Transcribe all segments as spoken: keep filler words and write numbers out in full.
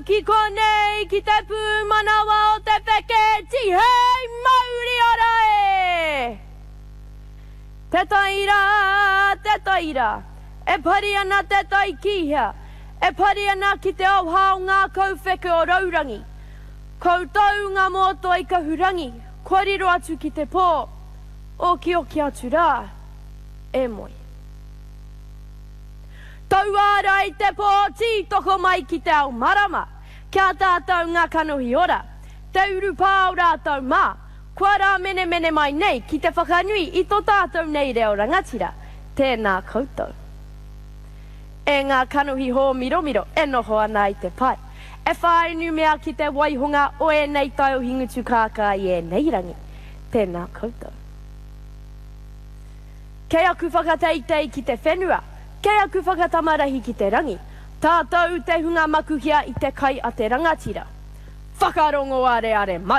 ki konei ki te pūmanawa o te wheke hei mauri ora e. Te taira, te taira, e pari ana te tai kihia, e pari ana ki te auhao ngā kauwheke o raurangi. Koutou ngā moto i kahurangi, koriro atu ki te pō, o ki o ki atu rā, e moi. Tau ara i te pōti toko mai ki te au marama, kia tātou ngā kanohi ora, te uru pāo rātou mā, kua rā mene mene mai nei ki te whakanui i tō tātou nei reo rangatira, tēnā koutou. E ngā kanohi hō miro miro, e noho ana i te pai, e whainu mea ki te waihunga o e nei tau hingutu kākā i e nei rangi, tēnā koutou. Kei aku whakateitei ki te whenua, kei aku whakatamarahi ki te rangi, tātou te hunga makuhia i te kai a te rangatira. Whakarongo are are mai.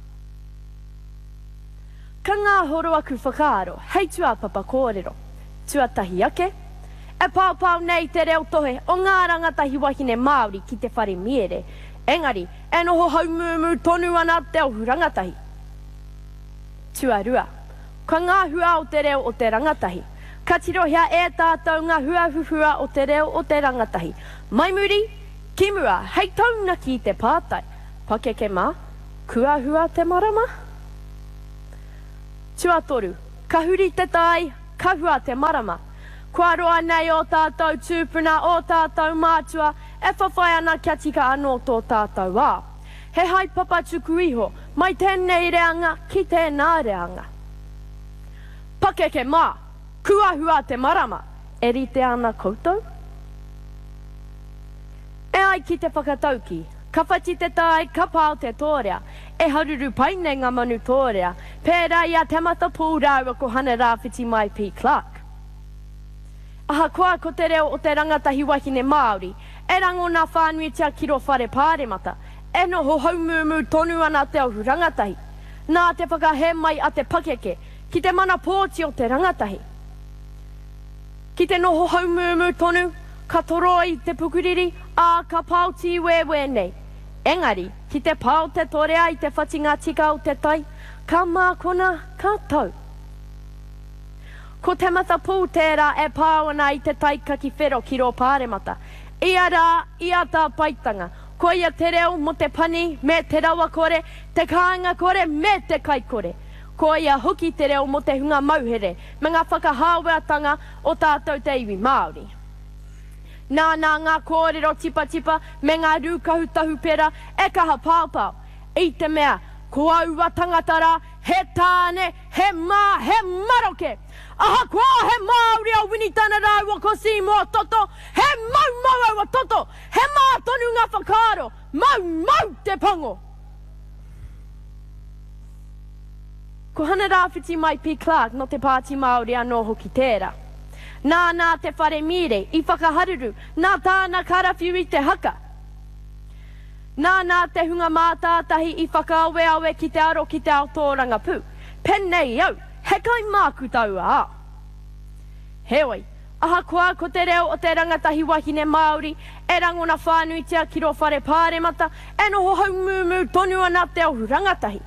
Ka ngā horo aku whakaaro, hei tua papa kōrero, tuatahi ake, e pāpau nei te reo tohe o ngā rangatahi wahine Māori ki te whare miere, engari, e noho haumumu tonu ana te ohu rangatahi. Tuarua, ka ngā hua o te reo o te rangatahi, ka tirohia e tātou ngā huahuhua o te reo o te rangatahi. Mai muri, kimura, hei tauna ki te pātai. Pakeke mā, kua hua te marama? Tuatoru, ka huri te tai, ka hua te marama. Kua roa nei o tātou tūpuna o tātou mātua, e whawhai ana kia tika anō tō tātou wā. He hai papa tuku iho, mai tēnei reanga ki tēnā reanga. Pakeke mā, kua hua te marama, e rite ana koutou? E ai ki te whakatauki, ka whati te tai, ka pāo te tōrea, e haruru paine ngā manu tōrea, pērā ia te mata pūraua ko hana rāwhiti mai P. Clark. Aha koa ko te reo o te rangatahi wahine Māori, e rango nā whānuitia kiro whare pāremata, e noho haumumu tonu ana te ohu rangatahi, nā te whakahe mai a te pakeke, ki te mana pōti o te rangatahi. Ki te noho haumumu tonu, ka toroi te pukuriri, a ka pauti wewe nei. Engari, ki te pāo te torea i te whatinga tika o te tai, ka mākona ka tau. Ko te mata pū tērā e pāo ana i te taika ki whero ki rō pāremata. Ia rā, ia tā paitanga, ko ia te reo mo te pani, me te rawa kore, te kāinga kore, me te kai kore. Ko ia hoki te reo mo te hunga mauhere, me ngā whakahāweatanga o tātou te iwi Māori. Nā nā ngā kōrero tipa tipa, me ngā rūkahu tahu pera, e kaha pāpau. I te mea, ko aua tangatara, he tāne, he mā, he maroke. Aha kua he Māori au winitana rau o ko simo toto, he mau mau au a toto, he mā tonu ngā whakaaro, mau mau te pango. Ko hana rāwhiti mai P. Clark no te pāti Māori anō hoki tērā. Nā nā te whare mire i whakaharuru, nā tāna karawhiu i te haka. Nā nā te hunga mātātahi i whakaawe awe ki te aro ki te ao tōranga pū. Pennei au, he kai māku tau a. Heoi, aha koa ko te reo o te rangatahi wahine Māori, e rangona whānuitia ki ro whare pāremata, e noho haumumu tonu ana te ohu rangatahi.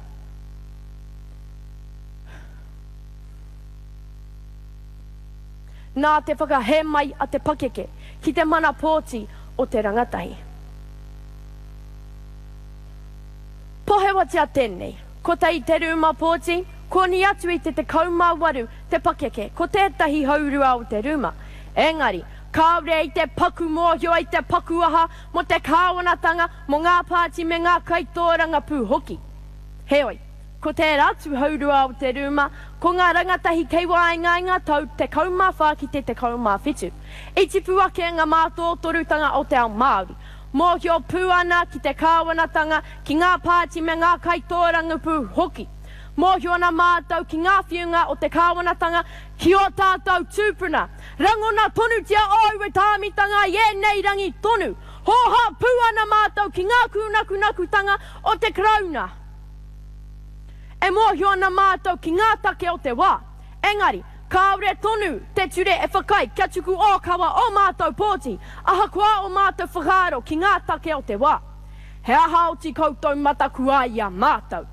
Nā te whakahe mai a te pakeke, ki te mana pōti o te rangatahi. Pohewatia tēnei, ko tei te rūma pōti, ko ni atu i te te kaumā waru, te pakeke, ko tētahi haurua o te rūma. Engari, kāore i te paku mōhio i te paku aha, mo te kāwanatanga, mo ngā pāti me ngā kaitōranga pū hoki. Heoi, ko te ratu haurua o te rūma, ko ngā rangatahi kei waingainga tau te kaumā whā ki te te kaumā whitu. I tipu ake ngā mātō torutanga o te ao Māori. Mōhio pū ana ki te kāwanatanga, ki ngā pāti me ngā kaitōranga pū hoki. Mōhio ana mātau ki ngā whiunga o te kāwanatanga, ki o tātou tūpuna. Rangona tonu tia au e tāmitanga i e nei rangi tonu. Hoha pū ana mātau ki ngā kūnakunakutanga o te krauna. E mōhio ana mātau ki ngā take o te wā. Engari, kāore tonu te ture e whakai kia tuku o kawa o mātau pōti. Aha kua o mātau whakaaro ki ngā take o te wā. he aha o ti koutou matakua i a mātou.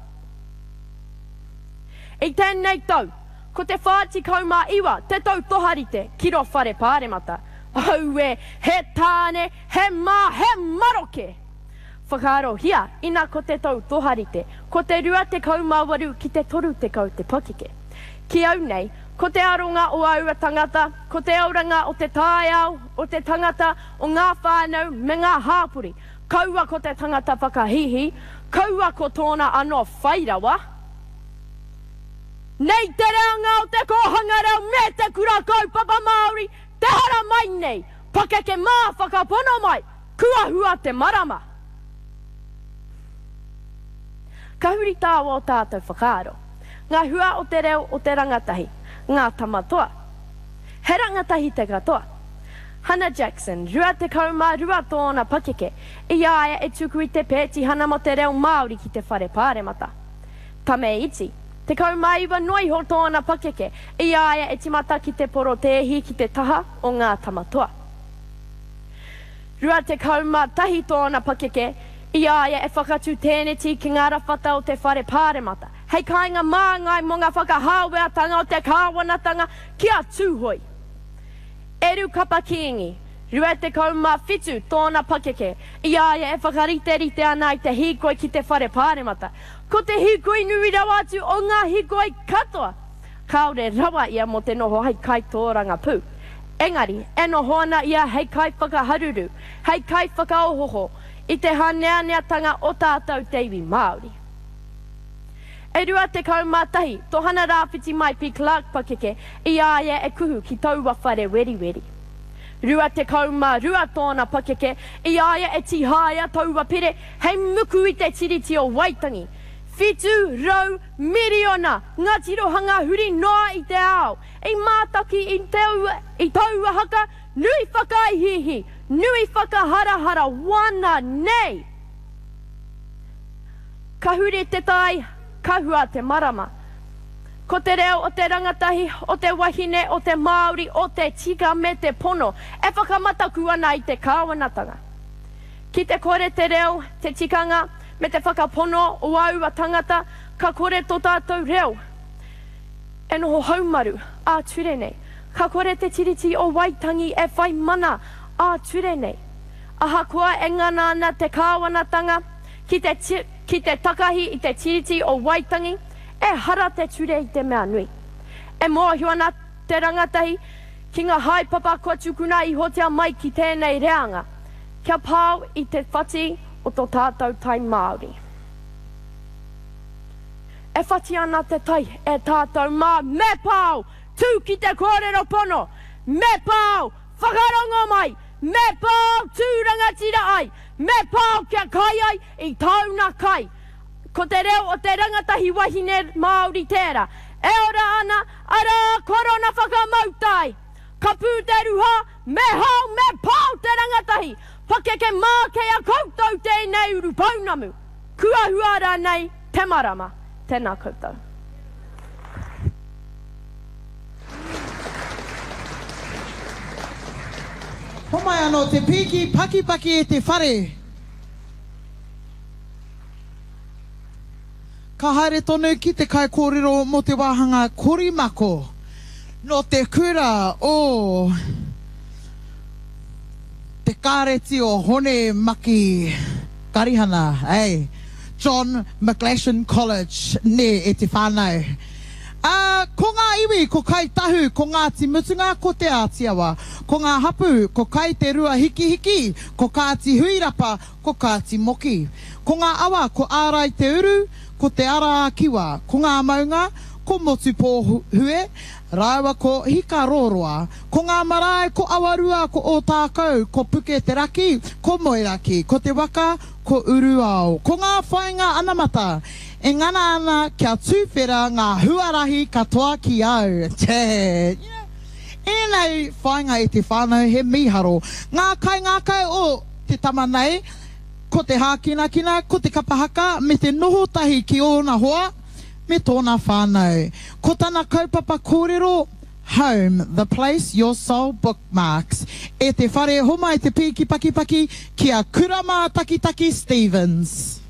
I tēnei tau, ko te whāti kaumā iwa, te tau toharite, kiro whare pāremata. Au e, he tāne, he mā, he maroke. Whakaaro hia, ina ko te tau toharite, ko te rua te kaumā waru ki te toru te kau te pakike. Ki au nei, ko te aronga o aua tangata, ko te auranga o te tāiao, o te tangata o ngā whānau me ngā hāpuri. Kaua ko te tangata whakahihi, kaua ko tōna anō whairawa. Nei te reanga o te kohanga reo me te kura kaupapa Māori, te hara mai nei, pakeke mā whakapono mai, kua hua te marama. Ka huri tāua o tātou whakaaro, ngā hua o te reo o te rangatahi, ngā tamatoa. He rangatahi te katoa. Hannah Jackson, rua te kaumā rua tōna pakeke, i aia e tuku i te pēti hana mo te reo Māori ki te whare pāremata. Tame iti, te kaumā iwa noi ho tōna pakeke, i aia e timata ki te poro tehi ki te taha o ngā tamatoa. Rua te kaumā tahi tōna pakeke, i aia e whakatu tēneti ki ngā rawhata o te whare pāremata. Hei kāinga māngai mo ngā whakahāweatanga o te kāwanatanga ki a tūhoi. Eru kapa kiingi, rua te kaumā whitu tōna pakeke, i aia e whakarite rite ana i te hikoi ki te whare pāremata. Ko te hikoi nui rawa atu o ngā hikoi katoa. Kaore rawa ia mo te noho hei kai tōranga pū. Engari, e noho ana ia hei kai whakaharuru, hei kai whakaohoho, i te haneaneatanga o tātou te iwi Māori. E rua te kaumātahi, tohana rāwhiti mai pi Clark pakeke, i aia e kuhu ki taua whare weri weri. Rua te kaumā rua tōna pakeke, i aia e tihāia taua pere, hei muku i te tiriti o Waitangi. Whitu, rau, miriona, ngā tirohanga huri noa i te ao, i mātaki i, teua, i taua haka, nui whakaihihi, nui whakaharahara, wana nei. Ka hure te tai, ka hua te marama. Ko te reo o te rangatahi, o te wahine, o te Māori, o te tika me te pono, e whakamataku ana i te kāwanatanga. Ki te kore te reo, te tikanga, me te whakapono o aua tangata, ka kore tō tātou reo. E noho haumaru, a ture nei. Ka kore te tiriti o Waitangi e whai mana, a ture nei. Aha kua e ngana ana te kāwanatanga, ki te, ki te takahi i te tiriti o Waitangi, e hara te ture i te mea nui. E mōhiona te rangatahi, ki ngā haipapa kua tukuna i hotea mai ki tēnei reanga. Kia pāu i te whati o tō tātou tai Māori. E whati ana te tai e tātou mā me pāu, tū ki te kōrero pono, me pāu, whakarongo mai, me pāu, tūrangatira ai, me pāu kia kai ai i tauna kai. Ko te reo o te rangatahi wahine Māori tērā, e ora ana, ara korona whakamautai. Ka pū te ruha, me hau, me pāu te rangatahi, pakeke mā kei a koutou tēnei uru paunamu. Kua huara nei, te marama, tēnā koutou. Homai anō te piki paki paki e te whare. Ka haere tonu ki te kai kōrero mo te wāhanga korimako no te kura o te kāreti o Hone Maki Karihana, eh? John McGlashan College, ne e te whānau. Uh, ko ngā iwi, ko kai tahu, ko ngā timutunga, ko te ātiawa, ko ngā hapu, ko kai te rua hiki hiki, ko kāti huirapa, ko kāti moki. Ko ngā awa, ko ārai te uru, ko te ara kiwa, ko ngā maunga, ko motu pō hue, rāua ko hika roroa, ko ngā marae, ko awarua, ko o tākau, ko puke te raki, ko moeraki, ko te waka, ko uruao, ko ngā whainga anamata, e ngana ana kia tūwhera ngā huarahi katoa ki au. Te, yeah. E nei whainga e te whānau he miharo, ngā kai ngā kai o te tamanei, ko te hākina-kina, ko te kapahaka, me te noho tahi ki ona hoa, me tōna whānau. Ko tana kaupapa kōrero, home, the place your soul bookmarks. E te whare homa e te piki paki paki, kia Kurama Takitaki Stevens.